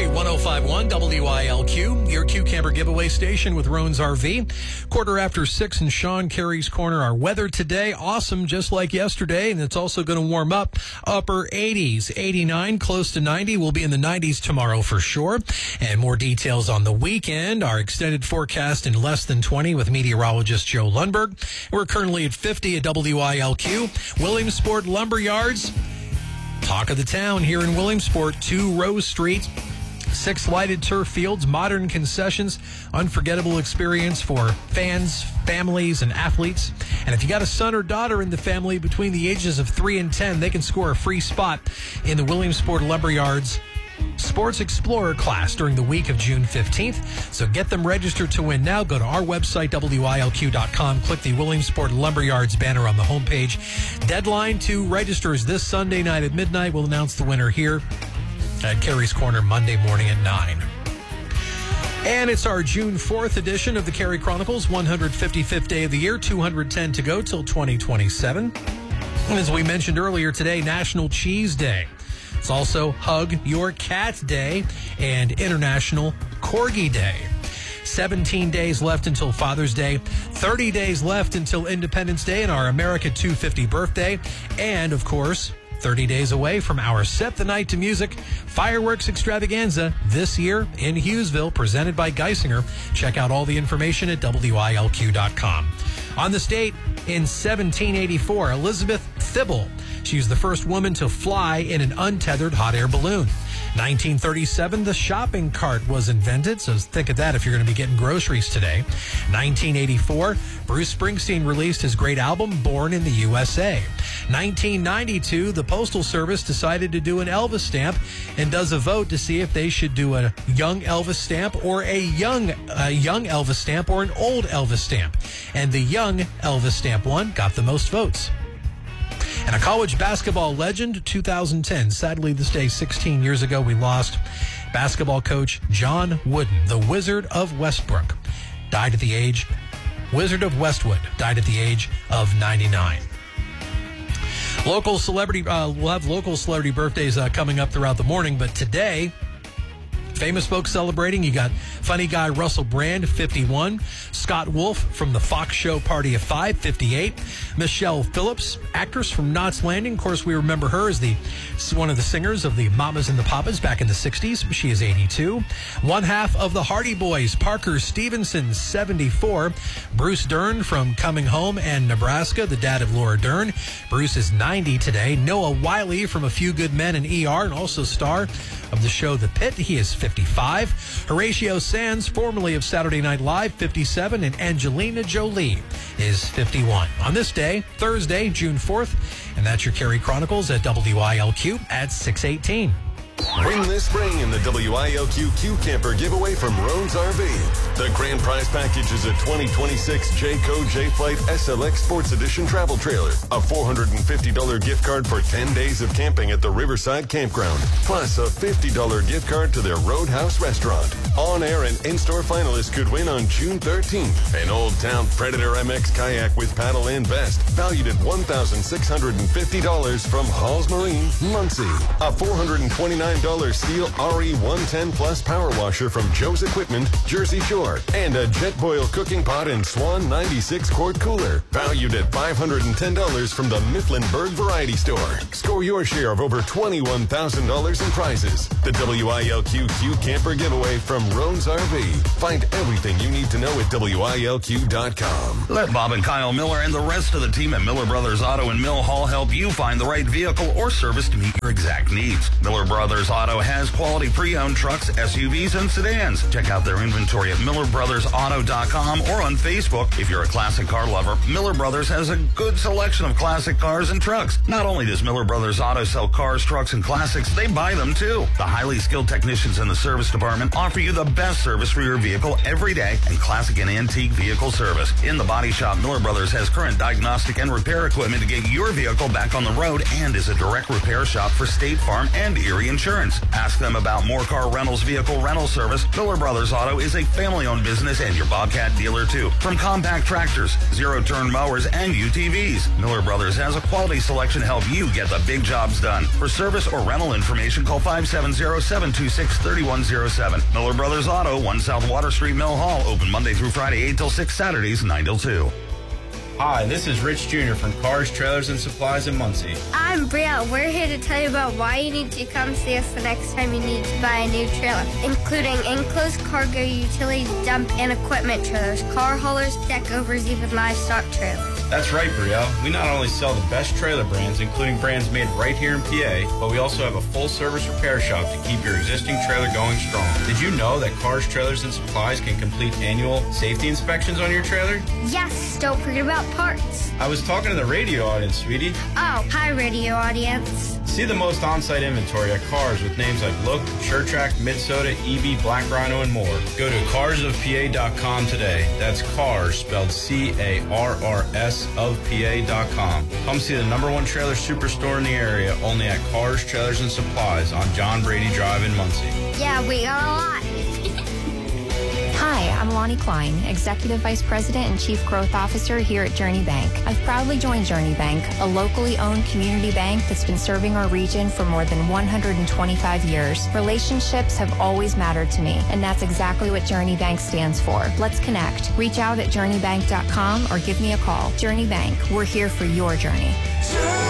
1051 WILQ, your Q Camper giveaway station with Roan's RV. 6:15 in Sean Carey's Corner. Our weather today, awesome, just like yesterday, and it's also going to warm up. Upper 80s, 89, close to 90. We'll be in the 90s tomorrow for sure. And more details on the weekend. Our extended forecast in less than 20 with meteorologist Joe Lundberg. We're currently at 50 at WILQ. Williamsport Lumber Yards. Talk of the town here in Williamsport, 2 Rose Street. 6 lighted turf fields, modern concessions, unforgettable experience for fans, families, and athletes. And if you got a son or daughter in the family between the ages of 3 and 10, they can score a free spot in the Williamsport Lumberyards Sports Explorer class during the week of June 15th. So get them registered to win now. Go to our website, WILQ.com. Click the Williamsport Lumberyards banner on the homepage. Deadline to register is this Sunday night at midnight. We'll announce the winner here at Carey's Corner Monday morning at 9. And it's our June 4th edition of the Carey Chronicles, 155th day of the year, 210 to go till 2027. And as we mentioned earlier today, National Cheese Day. It's also Hug Your Cat Day and International Corgi Day. 17 days left until Father's Day, 30 days left until Independence Day and our America 250 birthday, and, of course, 30 days away from our Set the Night to Music fireworks extravaganza this year in Hughesville, presented by Geisinger. Check out all the information at WILQ.com. On this date, in 1784, Elizabeth Thibble. She was the first woman to fly in an untethered hot air balloon. 1937, the shopping cart was invented, so think of that if you're going to be getting groceries today. 1984, Bruce Springsteen released his great album, Born in the USA. 1992, the Postal Service decided to do an Elvis stamp and does a vote to see if they should do a young Elvis stamp or a young Elvis stamp or an old Elvis stamp. And the young Elvis stamp one got the most votes. And a college basketball legend, 2010. Sadly, this day 16 years ago, we lost basketball coach John Wooden, the Wizard of Westbrook. Wizard of Westwood, died at the age of 99. Local celebrity, we'll have local celebrity birthdays coming up throughout the morning, but today, famous folks celebrating. You got funny guy Russell Brand, 51. Scott Wolf from the Fox show Party of Five, 58. Michelle Phillips, actress from Knots Landing. Of course, we remember her as one of the singers of the Mamas and the Papas back in the 60s. She is 82. One half of the Hardy Boys, Parker Stevenson, 74. Bruce Dern from Coming Home and Nebraska, the dad of Laura Dern. Bruce is 90 today. Noah Wiley from A Few Good Men and ER, and also star of the show The Pit. He is 55. Horatio Sands, formerly of Saturday Night Live, 57. And Angelina Jolie is 51. On this day, Thursday, June 4th, and that's your Carey Chronicles at WILQ at 6:18. Win this spring in the WILQ Q Camper giveaway from Roan's RV. The grand prize package is a 2026 Jayco J-Flight SLX Sports Edition travel trailer, a $450 gift card for 10 days of camping at the Riverside Campground, plus a $50 gift card to their Roadhouse restaurant. On-air and in-store finalists could win on June 13th. An Old Town Predator MX kayak with paddle and vest, valued at $1,650 from Halls Marine, Muncie. A $429 Steel RE110 Plus power washer from Joe's Equipment, Jersey Shore, and a Jetboil cooking pot and Swan 96-quart cooler, valued at $510 from the Mifflinburg Variety Store. Score your share of over $21,000 in prizes. The WILQ Q Camper giveaway from Roan's RV. Find everything you need to know at WILQ.com. Let Bob and Kyle Miller and the rest of the team at Miller Brothers Auto in Mill Hall help you find the right vehicle or service to meet your exact needs. Miller Brothers Auto has quality pre-owned trucks, SUVs, and sedans. Check out their inventory at MillerBrothersAuto.com or on Facebook. If you're a classic car lover, Miller Brothers has a good selection of classic cars and trucks. Not only does Miller Brothers Auto sell cars, trucks, and classics, they buy them too. The highly skilled technicians in the service department offer you the best service for your vehicle every day and classic and antique vehicle service. In the body shop, Miller Brothers has current diagnostic and repair equipment to get your vehicle back on the road and is a direct repair shop for State Farm and Erie Insurance. insurance. Ask them about More Car Rentals vehicle rental service. Miller Brothers Auto is a family-owned business and your Bobcat dealer, too. From compact tractors, zero-turn mowers, and UTVs, Miller Brothers has a quality selection to help you get the big jobs done. For service or rental information, call 570-726-3107. Miller Brothers Auto, 1 South Water Street, Mill Hall. Open Monday through Friday, 8 till 6, Saturdays, 9 till 2. Hi, this is Rich Jr. from Cars, Trailers, and Supplies in Muncie. I'm Bria. We're here to tell you about why you need to come see us the next time you need to buy a new trailer, including enclosed cargo, utility dump, and equipment trailers, car haulers, deck overs, even livestock trailers. That's right, Brielle. We not only sell the best trailer brands, including brands made right here in PA, but we also have a full-service repair shop to keep your existing trailer going strong. Did you know that Cars, Trailers, and Supplies can complete annual safety inspections on your trailer? Yes, don't forget about parts. I was talking to the radio audience, sweetie. Oh, hi, radio audience. See the most on-site inventory at Cars with names like Look, SureTrack, Midsoda, EB, Black Rhino, and more. Go to carsofpa.com today. That's Cars, spelled C-A-R-R-S of PA.com. Come see the #1 trailer superstore in the area, only at Cars, Trailers, and Supplies on John Brady Drive in Muncie. Yeah, we got a lot. Hi, I'm Lonnie Klein, Executive Vice President and Chief Growth Officer here at Journey Bank. I've proudly joined Journey Bank, a locally owned community bank that's been serving our region for more than 125 years. Relationships have always mattered to me, and that's exactly what Journey Bank stands for. Let's connect. Reach out at journeybank.com or give me a call. Journey Bank, we're here for your journey.